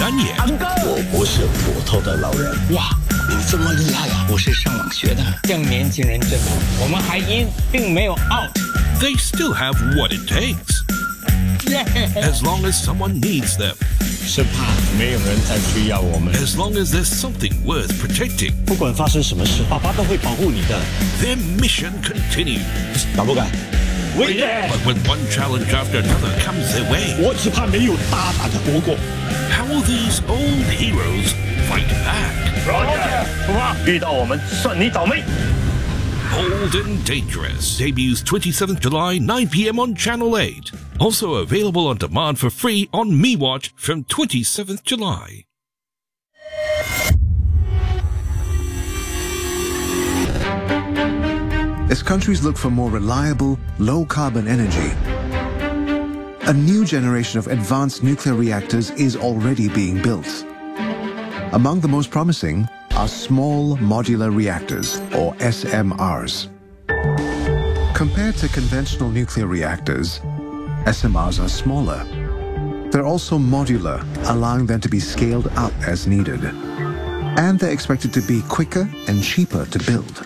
done yet. 我不是骨头的老人。 哇，你这么厉害呀！我是上网学的。向年轻人证明，我们还in，并没有 out。 They still have what it takes. As long as someone needs them. 是怕没有人再需要我们。 As long as there's something worth protecting. 不管发生什么事，爸爸都会保护你的。 Their mission continues. 敢不敢？ But when one challenge after another comes their way, 我只怕没有大胆的活过。 how will these old heroes fight back? 出发！遇到我们，算你倒霉。 Bold and Dangerous debuts 27th July, 9 p.m. on Channel 8. Also available on demand for free on MeWatch from 27th July. As countries look for more reliable, low-carbon energy, a new generation of advanced nuclear reactors is already being built. Among the most promising are small modular reactors, or SMRs. Compared to conventional nuclear reactors, SMRs are smaller. They're also modular, allowing them to be scaled up as needed. And they're expected to be quicker and cheaper to build.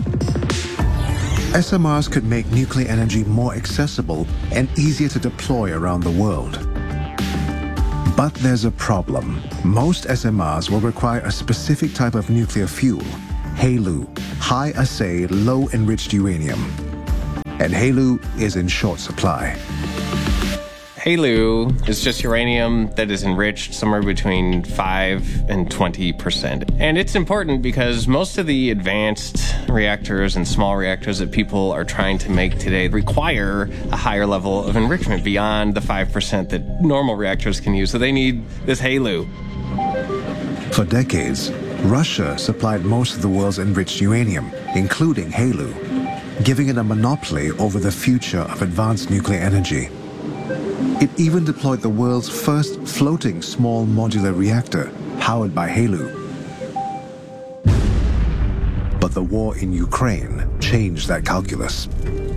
SMRs could make nuclear energy more accessible and easier to deploy around the world. But there's a problem. Most SMRs will require a specific type of nuclear fuel, HALEU, high-assay, low-enriched uranium. And HALEU is in short supply. HALEU is just uranium that is enriched somewhere between 5 and 20%. And it's important because most of the advanced reactors and small reactors that people are trying to make today require a higher level of enrichment beyond the 5% that normal reactors can use. So they need this HALEU. For decades, Russia supplied most of the world's enriched uranium, including HALEU, giving it a monopoly over the future of advanced nuclear energy. It even deployed the world's first floating small modular reactor, powered by HALEU. But the war in Ukraine changed that calculus.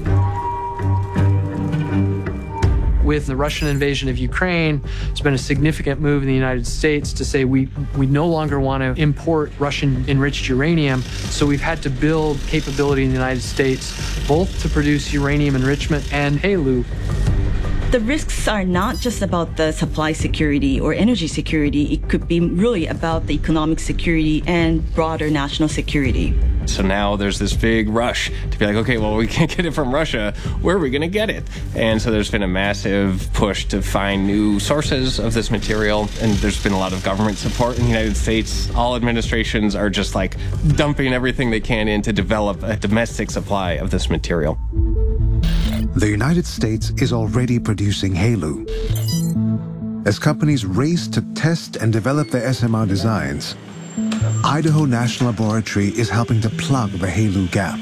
With the Russian invasion of Ukraine, it's been a significant move in the United States to say we no longer want to import Russian enriched uranium, so we've had to build capability in the United States both to produce uranium enrichment and HALEU. The risks are not just about the supply security or energy security. It could be really about the economic security and broader national security. So now there's this big rush to be like, okay, well, we can't get it from Russia. Where are we going to get it? And so there's been a massive push to find new sources of this material. And there's been a lot of government support in the United States. All administrations are just like dumping everything they can in to develop a domestic supply of this material. The United States is already producing HALEU. As companies race to test and develop their SMR designs, Idaho National Laboratory is helping to plug the HALEU gap.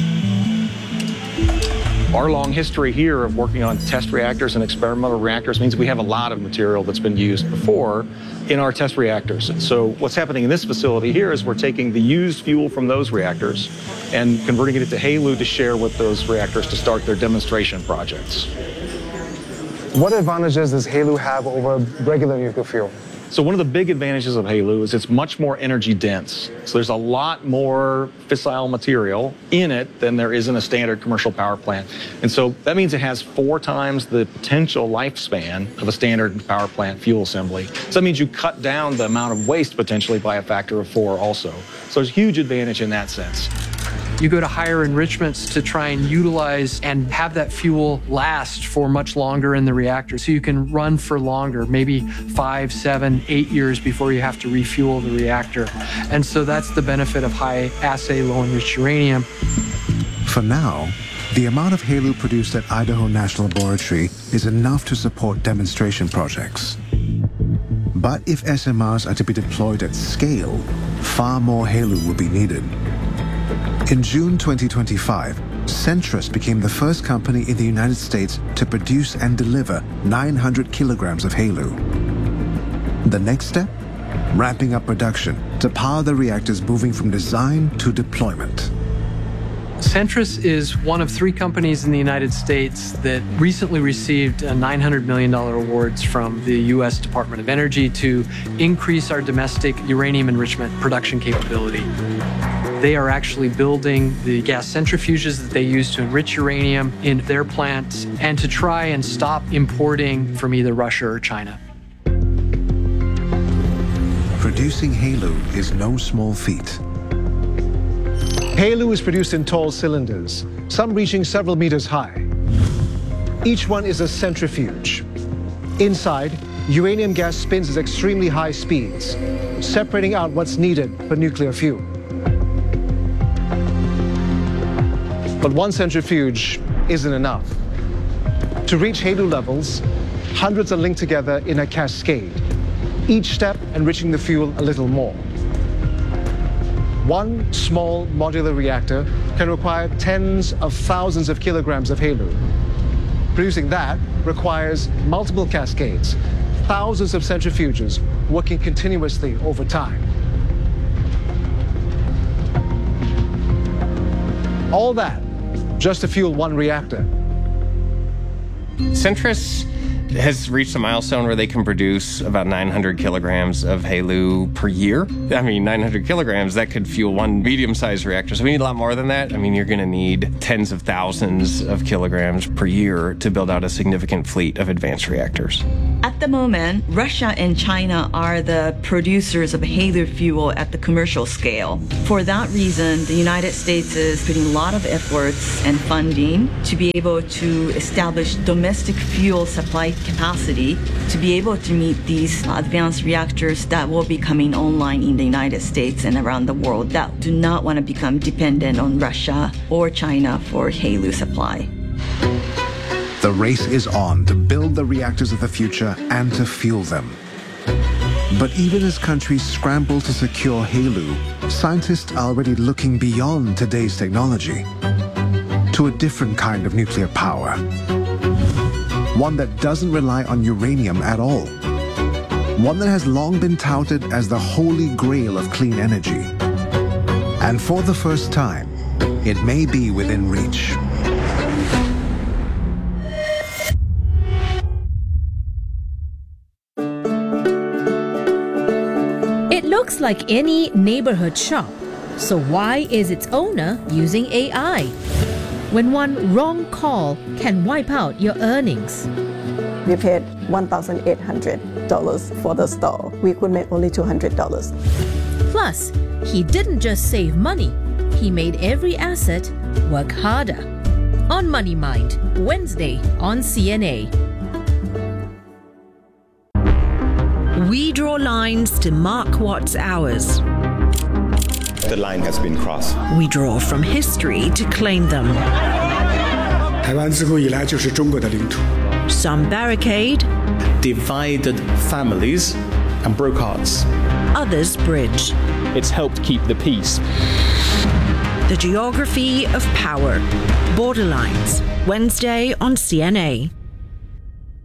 Our long history here of working on test reactors and experimental reactors means we have a lot of material that's been used before in our test reactors. So what's happening in this facility here is we're taking the used fuel from those reactors and converting it into HALEU to share with those reactors to start their demonstration projects. What advantages does HALEU have over regular nuclear fuel? So one of the big advantages of HALEU is it's much more energy dense. So there's a lot more fissile material in it than there is in a standard commercial power plant. And so that means it has 4 times the potential lifespan of a standard power plant fuel assembly. So that means you cut down the amount of waste potentially by a factor of 4 also. So there's a huge advantage in that sense. You go to higher enrichments to try and utilize and have that fuel last for much longer in the reactor. So you can run for longer, maybe 5, 7, 8 years before you have to refuel the reactor. And so that's the benefit of high assay, low enriched uranium. For now, the amount of HALEU produced at Idaho National Laboratory is enough to support demonstration projects. But if SMRs are to be deployed at scale, far more HALEU will be needed. In June 2025, Centrus became the first company in the United States to produce and deliver 900 kilograms of HALEU. The next step? Ramping up production to power the reactors moving from design to deployment. Centrus is one of 3 companies in the United States that recently received $900 million awards from the U.S. Department of Energy to increase our domestic uranium enrichment production capability. They are actually building the gas centrifuges that they use to enrich uranium in their plants and to try and stop importing from either Russia or China. Producing HALEU is no small feat. HALEU is produced in tall cylinders, some reaching several meters high. Each one is a centrifuge. Inside, uranium gas spins at extremely high speeds, separating out what's needed for nuclear fuel. But one centrifuge isn't enough. To reach HALEU levels, hundreds are linked together in a cascade, each step enriching the fuel a little more. One small modular reactor can require tens of thousands of kilograms of HALEU. Producing that requires multiple cascades, thousands of centrifuges working continuously over time. All that just to fuel one reactor. Centrus has reached a milestone where they can produce about 900 kilograms of HALEU per year. I mean, 900 kilograms, that could fuel one medium-sized reactor. So we need a lot more than that. I mean, you're going to need tens of thousands of kilograms per year to build out a significant fleet of advanced reactors. At the moment, Russia and China are the producers of HALEU fuel at the commercial scale. For that reason, the United States is putting a lot of efforts and funding to be able to establish domestic fuel supply capacity to be able to meet these advanced reactors that will be coming online in the United States and around the world that do not want to become dependent on Russia or China for HALEU supply. The race is on to build the reactors of the future and to fuel them. But even as countries scramble to secure HALEU, scientists are already looking beyond today's technology to a different kind of nuclear power. One that doesn't rely on uranium at all. One that has long been touted as the holy grail of clean energy. And for the first time, it may be within reach. It looks like any neighborhood shop. So why is its owner using AI? When one wrong call can wipe out your earnings. We paid $1,800 for the store. We could make only $200. Plus, he didn't just save money, he made every asset work harder. On Money Mind, Wednesday on CNA. We draw lines to mark what's ours. The line has been crossed. We draw from history to claim them. 台湾自古以来就是中国的领土。 Some barricade, divided families and broke hearts. Others bridge. It's helped keep the peace. The geography of power. Borderlines. Wednesday on CNA.